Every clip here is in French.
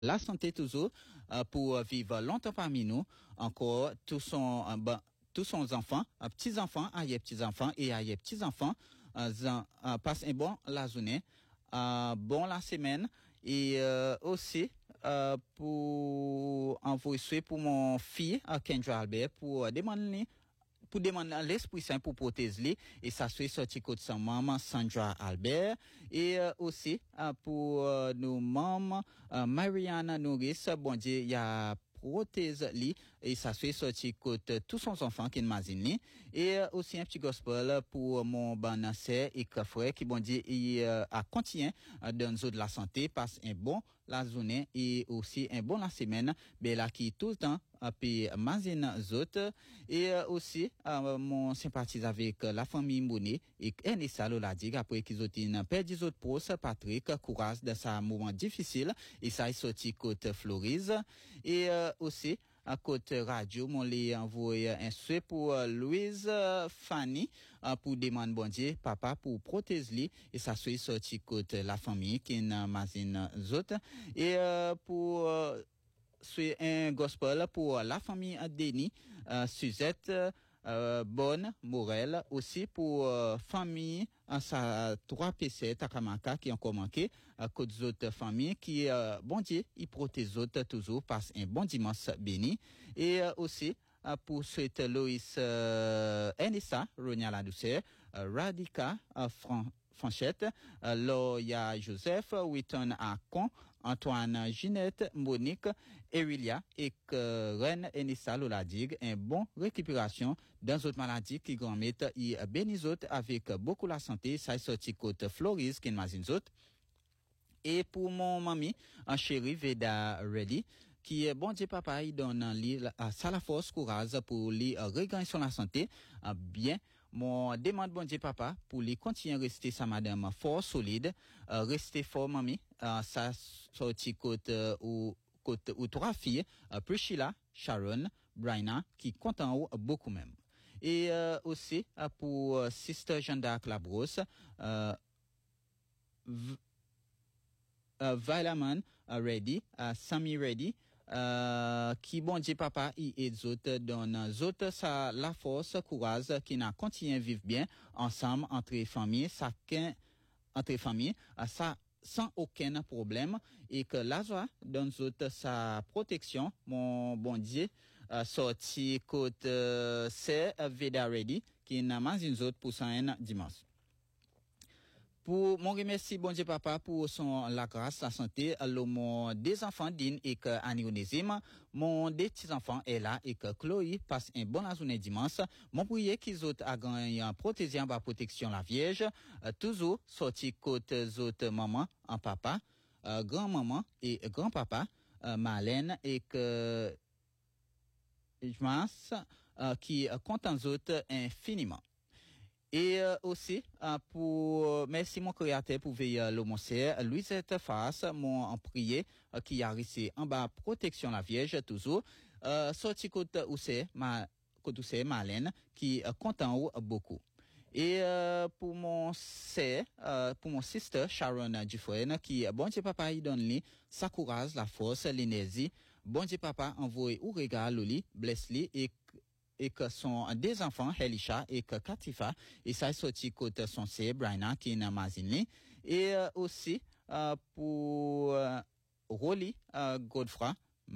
la santé toujours pour vivre longtemps parmi nous. Encore tous son enfants, petits-enfants, petits-enfants et petits-enfants passent un bon la journée, bon la semaine et aussi pour envoyer pour mon fils Kendra Albert pour demander l'Esprit Saint pour protéger et ça soit sorti côté sa maman Sandra Albert et aussi pour nos mamans Mariana Norris bon Dieu il y a protège lui et ça soit sorti côté tous son enfants qui m'imagine et aussi un petit gospel pour mon banassé et frère qui bon Dieu il a continué dans de la santé passe un bon la journée et aussi un bon la semaine ben là qui tout le temps puis mazine autres et aussi mon sympathise avec la famille Monet et Enissa l'a dit après qu'ils ont perdu autres proches Patrick courage de sa moment difficile et ça est sorti côté Florise et aussi à côté radio mon les envoyé un souhait pour Louise Fanny pour demander bon Dieu papa pour protéger et ça soit sorti côté la famille qui n'a mazine autres et pour c'est un gospel pour la famille Denis, Suzette, Bonne, Morel, aussi pour famille sa 3 PC Takamaka qui ont encore manqué, côté autres familles qui bon Dieu, ils protègent autres toujours passe un bon dimanche béni et aussi pour souhaiter Loïs Enissa, Ronia la douceur, Radika Fanchette, Loya Joseph, Witton Akon, Antoine Ginette, Monique, Erilia et Reine Enissa Loladig, un bon récupération dans d'autres maladies qui grandmettent y bénissent avec beaucoup la santé, ça est sorti côté Floris, qui m'azine autres. Et pour mon mamie, un chéri Veda Ready, qui est bon Dieu papa, il donne lui ça la force, courage pour lui regagner son la santé, bien. Mon demande bon Dieu papa pour lui continuer à rester sa madame fort solide, rester fort mamie, ça sorti côté ou 3 filles, Priscilla, Sharon, Bryna, qui comptent en haut beaucoup même. Et aussi pour Sister Jeanne d'Arc Labrosse, Vailaman Ready, Sammy Ready, qui bon Dieu papa et autres donne autres ça la force courage qui n'a continué à vivre bien ensemble entre familles entre familles ça sans aucun problème et que la joie donne autres sa protection mon bon Dieu sorti côté c'est Veda Ready qui n'a pas une autre pour un dimanche. Pour mon remercie bon Dieu papa pour son la grâce la santé mon des enfants din et que Anionésim mon des petits enfants est là et que Chloé passe un bon la journée dimanche mon prier qu'ils autres a gagné en protéger en protection la vierge toujours sorti côté autres maman en papa grand-maman et grand-papa Marlène et que je pense qui content autres infiniment. Et aussi pour merci mon créateur pour veiller le monsieur Louisette Fass mon en prier qui a reçu en bas protection la vierge toujours sorti côté où c'est Marlène qui content beaucoup. Et pour mon sister Sharon Dufresne qui bon Dieu papa il donne lui sa courage la force l'énergie bon Dieu papa envoie ou regard lui blesse lui et que sont des enfants Elisha et que Katifa et ça est sorti côté son c'est Brian qui n'a mazini et aussi pour Rolly Godfrey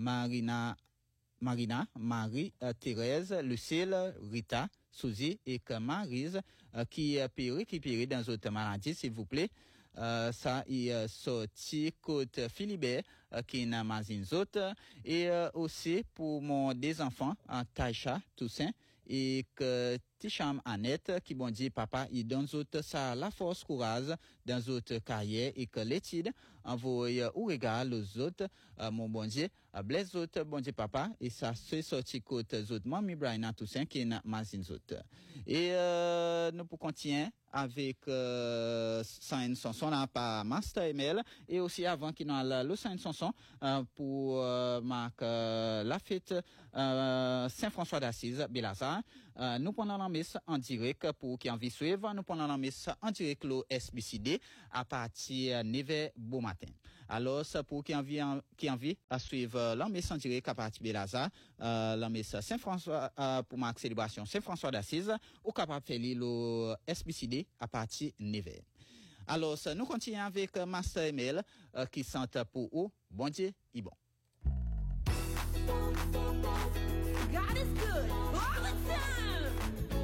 Marina Marie Thérèse Lucille Rita Suzy et que Maryse qui peut récupérer dans autres maladies s'il vous plaît. Ça est sorti côté Philibert qui n'a pas une autre et aussi pour mon des enfants Taïcha Toussaint et que Ticham Annette qui bon dit papa il donne autres ça la force courage dans autres carrière et que l'étude envoie ou regarde les autres mon bon Dieu blesse autres bon Dieu papa et ça c'est sorti côté autres mamie Brian Toussaint qui n'a pas une autre et nous pour continuer avec Saint Sanson là par Master Emel et aussi avant qu'il n'a le Saint Sanson pour Marc la fête Saint François d'Assise Belazar nous prenons la messe en direct pour qui envie suivre. Nous prenons la messe en direct le SBCD à partir de 9h bon matin. Alors, c'est pour qui envie à suivre la messe en direct à partir de Belazar, la messe Saint-François pour ma célébration Saint-François d'Assise, ou capable de faire le SBCD à partir de 9h. Alors, nous continuons avec Master Emile qui chante pour vous. Bon Dieu, il bon. God is good all the time.